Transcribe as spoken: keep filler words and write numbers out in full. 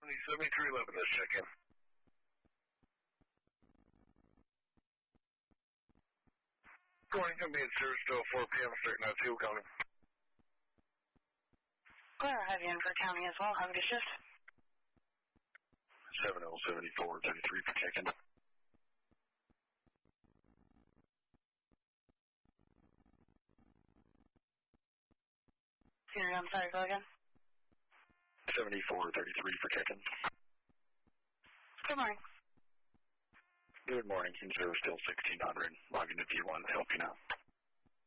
seventy-three eleven, let's check in. Good morning, I'm being service till four p m starting out two, county. Well, I'll have you in for county as well. Have a good shift. seven oh seventy-four thirty-three for check-in. Senior, I'm sorry, go again. seventy-four thirty-three for check-in. Good morning. Good morning, in service till sixteen hundred. Logging to D one to help you now.